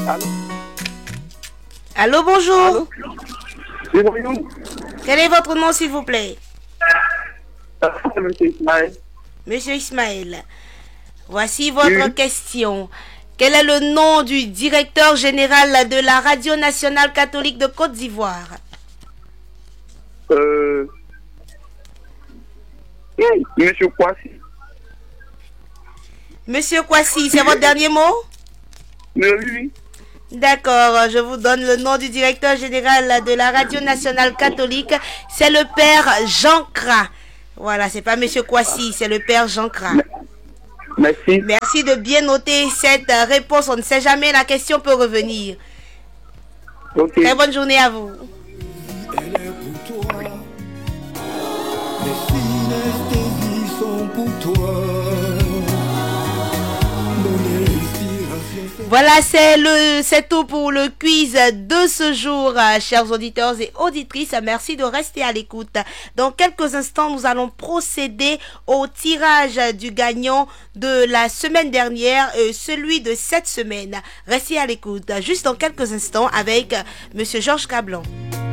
Allô? Allô, bonjour. Allô? Oui, bonjour. Quel est votre nom, s'il vous plaît? Monsieur Ismaël. Monsieur Ismaël. Voici votre question. Quel est le nom du directeur général de la Radio Nationale Catholique de Côte d'Ivoire? Monsieur Kwasi. Monsieur Kwasi, c'est votre dernier mot? Oui. D'accord, je vous donne le nom du directeur général de la Radio Nationale Catholique. C'est le père Jean Cra. Voilà, c'est pas Monsieur Kwasi, c'est le père Jean Cra. Merci. Merci de bien noter cette réponse. On ne sait jamais, la question peut revenir. Ok. Très bonne journée à vous. Elle est pour toi. Les finesses sont pour toi. Voilà, c'est tout pour le quiz de ce jour, chers auditeurs et auditrices. Merci de rester à l'écoute. Dans quelques instants, nous allons procéder au tirage du gagnant de la semaine dernière, celui de cette semaine. Restez à l'écoute. Juste dans quelques instants avec Monsieur Georges Cablan.